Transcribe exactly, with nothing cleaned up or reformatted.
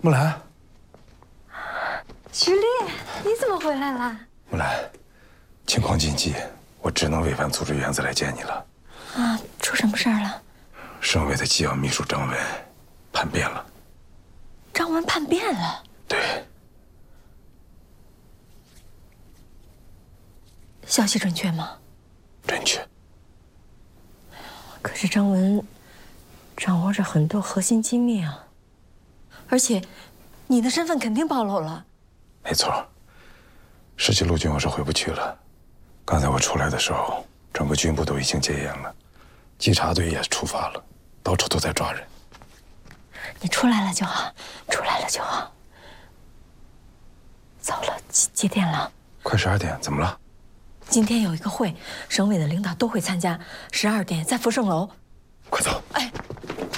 木兰， 徐丽，你怎么回来了？ 木兰，情况紧急，我只能违反组织原则来见你了。 啊，出什么事儿了？ 省委的机要秘书张文叛变了。 张文叛变了？ 对。 消息准确吗？ 准确。 可是张文掌握着很多核心机密啊，而且你的身份肯定暴露了。 没错，十七路军我是回不去了。刚才我出来的时候，整个军部都已经戒严了，稽查队也出发了，到处都在抓人。 你出来了就好，出来了就好。糟了，几几点了？ 快十二点，怎么了？ 今天有一个会，省委的领导都会参加。十二点在福盛楼。 快走！ 哎。